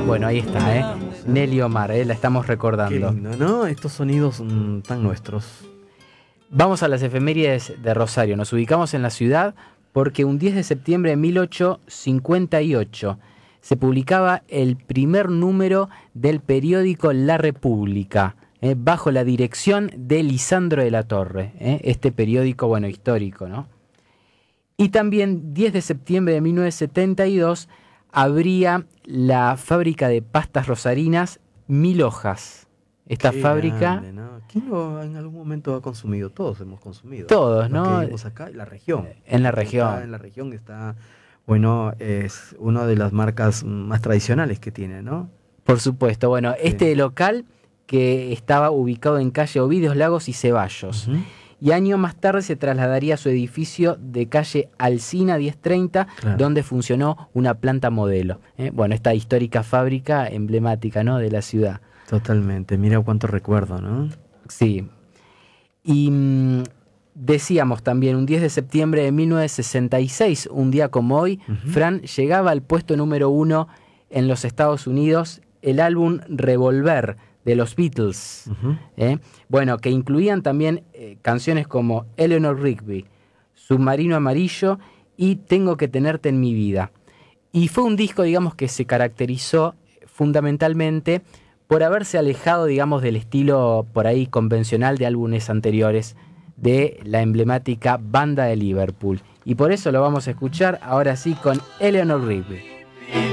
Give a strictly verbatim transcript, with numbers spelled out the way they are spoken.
Bueno, ahí está, ¿eh? Nelly Omar, ¿eh? La estamos recordando. Qué lindo, ¿no? Estos sonidos mmm, tan nuestros. Vamos a las efemérides de Rosario. Nos ubicamos en la ciudad porque un diez de septiembre de mil ochocientos cincuenta y ocho se publicaba el primer número del periódico La República, eh, bajo la dirección de Lisandro de la Torre, eh, este periódico, bueno, histórico, ¿no? Y también diez de septiembre de mil novecientos setenta y dos abría la fábrica de pastas rosarinas Mil Hojas. Esta Qué fábrica... grande, ¿no? ¿Quién lo en algún momento ha consumido? Todos hemos consumido. Todos, Los ¿no? que vivimos acá, en la región. En la región. Está en la región está, bueno, es una de las marcas más tradicionales que tiene, ¿no? Por supuesto. Bueno, Sí. este local que estaba ubicado en calle Ovidios Lagos y Ceballos. Uh-huh. Y años más tarde se trasladaría a su edificio de calle Alsina diez treinta, claro, donde funcionó una planta modelo. ¿eh? Bueno, esta histórica fábrica emblemática, ¿no?, de la ciudad. Totalmente, mira cuánto recuerdo, ¿no? Sí. Y mmm, decíamos también, un diez de septiembre de mil novecientos sesenta y seis, un día como hoy, uh-huh, Fran, llegaba al puesto número uno en los Estados Unidos el álbum Revolver de los Beatles, uh-huh, ¿eh? Bueno, que incluían también eh, canciones como Eleanor Rigby, Submarino Amarillo y Tengo que tenerte en mi vida. Y fue un disco, digamos, que se caracterizó fundamentalmente por haberse alejado, digamos, del estilo por ahí convencional de álbumes anteriores de la emblemática banda de Liverpool. Y por eso lo vamos a escuchar ahora sí con Eleanor Rigby.